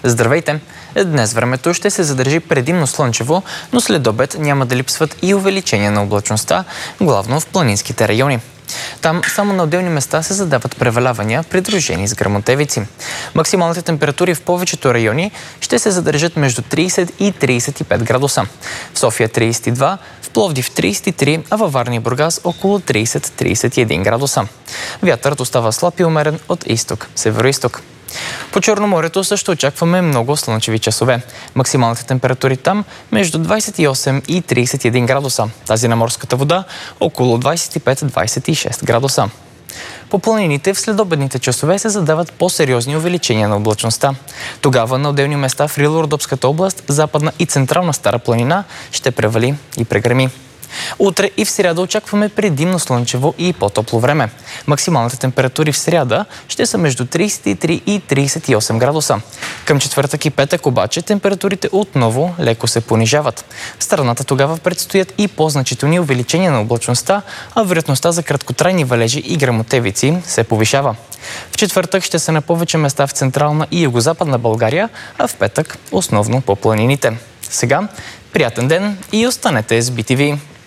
Здравейте! Днес времето ще се задържи предимно слънчево, но след обед няма да липсват и увеличение на облачността, главно в планинските райони. Там само на отделни места се задават превалявания, придружени с гръмотевици. Максималните температури в повечето райони ще се задържат между 30 и 35 градуса. В София 32, в Пловдив 33, а във Варна и Бургас около 30-31 градуса. Вятърът остава слаб и умерен от изток, североизток. По Черноморието също очакваме много слънчеви часове. Максималните температури там между 28 и 31 градуса. Тази на морската вода около 25-26 градуса. По планините в следобедните часове се задават по-сериозни увеличения на облачността. Тогава на отделни места в Рило-Родопската област, западна и централна Стара планина ще превали и прегреми. Утре и в сряда очакваме предимно слънчево и по-топло време. Максималните температури в сряда ще са между 33 и 38 градуса. Към четвъртък и петък обаче температурите отново леко се понижават. В страната тогава предстоят и по-значителни увеличения на облачността, а вероятността за краткотрайни валежи и гръмотевици се повишава. В четвъртък ще са на повече места в централна и югозападна България, а в петък основно по планините. Сега приятен ден и останете с BTV!